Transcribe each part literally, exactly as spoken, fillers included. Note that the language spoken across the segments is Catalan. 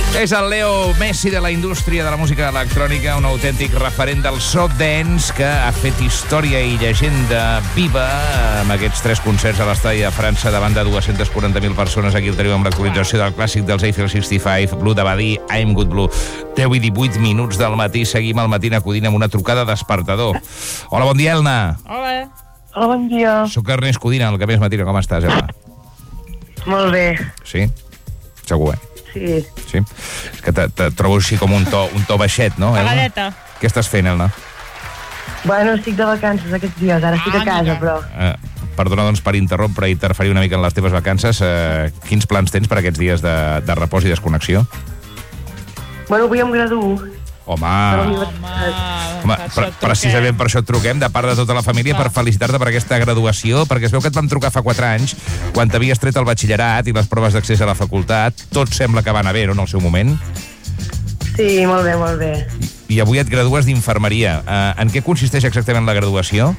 És el Leo Messi de la indústria de la música electrònica, un autèntic referent del soft dance que ha fet història i llegenda viva amb aquests tres concerts a l'estadi de França davant de dues-centes quaranta mil persones. Aquí el tenim amb l'actualització del clàssic dels Eiffel seixanta-cinc, Blue de Badí, I'm Good Blue. deu i divuit minuts del matí, seguim al matí acudint amb una trucada despertador. Hola, bon dia, Elna. Hola. Hola, bon dia. Soc Ernest Codina, el que més matina. Com estàs, Elna? Molt bé. Sí? Segur, eh? Sí. Sí? És que te, te trobo així com un to, un to baixet, no, Elna? Pagadeta. Què estàs fent, Elna? Bueno, estic de vacances aquests dies, ara estic Ah, a casa, mira. però... Eh, perdona, doncs, per interrompre i interferir una mica en les teves vacances. Eh, quins plans tens per aquests dies de, de repòs i desconnexió? Bueno, avui em graduo. Home, de la Home, universitat. home per pre això et precisament per això et truquem, de part de tota la família, Clar. per felicitar-te per aquesta graduació, perquè es veu que et vam trucar fa quatre anys, quan t'havies tret el batxillerat i les proves d'accés a la facultat. Tot sembla que va anar bé, no?, en el seu moment. Sí, molt bé, molt bé. I avui et gradues d'infermeria. Eh, en què consisteix exactament la graduació?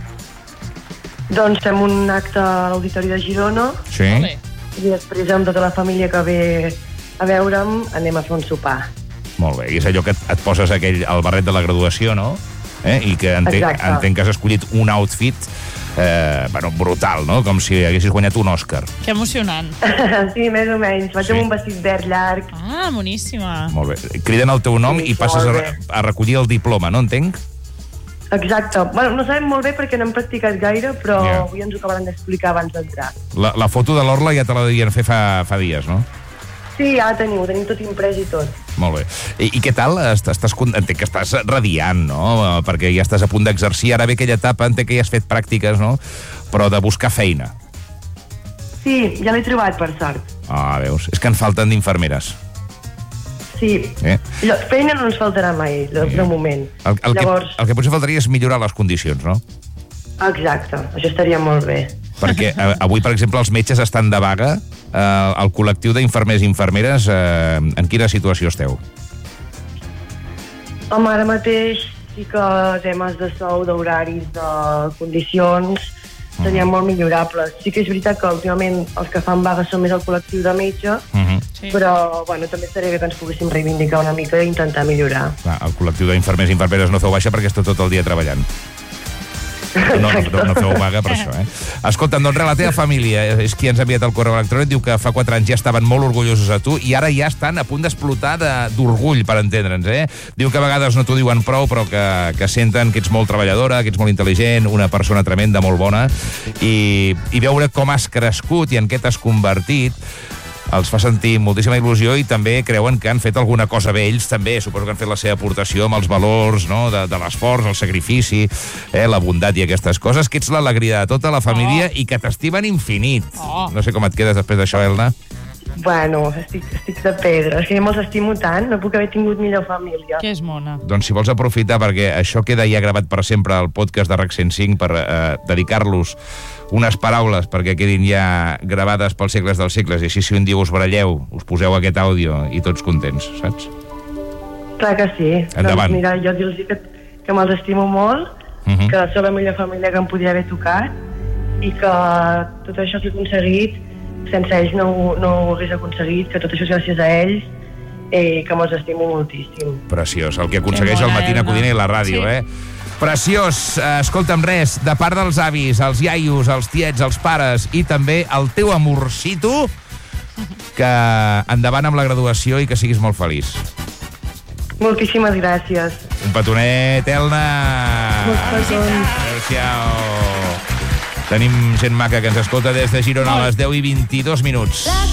Doncs fem un acte a l'Auditori de Girona Sí. Molt bé. i després amb tota la família que ve a veure'm anem a fer un sopar. Molt bé, i és allò que et, et poses aquell, el barret de la graduació, no? Eh? I que entenc, Exacte. entenc que has escollit un outfit eh, bueno, brutal, no? Com si haguessis guanyat un Òscar. Que emocionant. Sí, més o menys. Vaig Sí. amb un vestit verd llarg. Ah, boníssima. Molt bé. Criden el teu nom Sí, i passes a, molt re- bé. a recollir el diploma, no entenc? Exacte. Bueno, no sabem molt bé perquè no hem practicat gaire, però Ja. avui ens ho acabaran d'explicar abans d'entrar. La, la foto de l'Orla ja te la devien fer fa, fa dies, no? Sí, ja la teniu, ho tenim tot imprès i tot. Molt bé. I, i què tal? Estàs, estàs, con- entenc que estàs radiant, no? Perquè ja estàs a punt d'exercir. Ara ve aquella etapa, entenc que ja has fet pràctiques, no? Però de buscar feina. Sí, ja l'he trobat, per sort. Ah, veus? És que en falten d'infermeres. Sí. Eh? Allò, feina no ens faltarà mai, de, de moment. El, el, Llavors, que, el que potser faltaria és millorar les condicions, no? exacte, això estaria molt bé. Perquè eh, avui, per exemple, els metges estan de vaga. Eh, el col·lectiu d'infermers i infermeres, eh, en quina situació esteu? Home, ara mateix sí que temes de sou, d'horaris, de condicions, serien molt millorables. Sí que és veritat que últimament els que fan vaga són més el col·lectiu de metge, Uh -huh. Sí. però bueno, també estaria bé que ens poguéssim reivindicar una mica i intentar millorar. Clar, el col·lectiu d'infermers i infermeres no feu baixa perquè esteu tot el dia treballant. No, no, no, no feu vaga per això, eh? Escolta'm, doncs res, la teva família és qui ens ha enviat el correu electrònic, diu que fa quatre anys ja estaven molt orgullosos de tu i ara ja estan a punt d'explotar de- d'orgull, per entendre'ns, eh? Diu que a vegades no t'ho diuen prou, però que, que senten que ets molt treballadora, que ets molt intel·ligent, una persona tremenda, molt bona, i, i veure com has crescut i en què t'has convertit els fa sentir moltíssima il·lusió i també creuen que han fet alguna cosa bé. Ells també, suposo que han fet la seva aportació amb els valors, no?, de, de l'esforç, el sacrifici, eh, la bondat i aquestes coses, que ets l'alegria de tota la família Oh. i que t'estimen infinit. Oh. No sé com et quedes després d'això, Elna. Bueno, estic, estic de pedra, és que jo me'ls estimo tant, no puc haver tingut millor família. Que és mona. Doncs si vols aprofitar, perquè això queda ja gravat per sempre al podcast de RAC cent cinc, per eh, dedicar-los unes paraules perquè quedin ja gravades pels segles dels segles, i així si un dia us baralleu, us poseu aquest àudio i tots contents, saps? Clar que sí. Endavant. Doncs mira, jo dir-los que, que me'ls estimo molt, Uh -huh. que sou la millor família que em podia haver tocat i que tot això que he aconseguit, sense ells no, ho- no ho hagués aconseguit, que tot això és gràcies a ells i que me'ls estimo moltíssim. Preciós, el que aconsegueix Que el mona, Matina Elna. Codina i la ràdio, Sí. eh? Preciós. Eh, escolta'm, res, de part dels avis, els iaios, els tiets, els pares i també el teu amorcito, que endavant amb la graduació i que siguis molt feliç. Moltíssimes gràcies. Un petonet, Elna! Molts petons. Adéu-siau. Tenim gent maca que ens escolta des de Girona a les deu i vint-i-dos minuts.